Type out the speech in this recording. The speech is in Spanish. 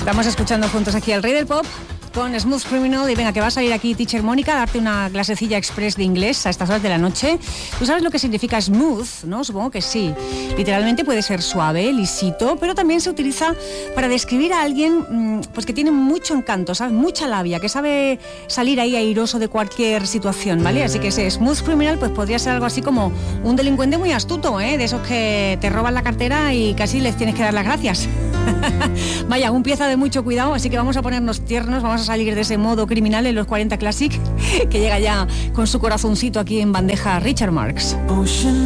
Estamos escuchando juntos aquí al Rey del Pop con Smooth Criminal. Y venga, que va a salir aquí Teacher Mónica a darte una clasecilla express de inglés a estas horas de la noche. ¿Tú sabes lo que significa smooth, no? Supongo que sí. Literalmente puede ser suave, lisito, pero también se utiliza para describir a alguien pues que tiene mucho encanto, ¿sabes? Mucha labia, que sabe salir ahí airoso de cualquier situación, ¿vale? Así que ese Smooth Criminal pues podría ser algo así como un delincuente muy astuto, ¿eh? De esos que te roban la cartera y casi les tienes que dar las gracias. Vaya, un pieza de mucho cuidado, así que vamos a ponernos tiernos, vamos a salir de ese modo criminal en los 40 Classic, que llega ya con su corazoncito aquí en bandeja Richard Marx.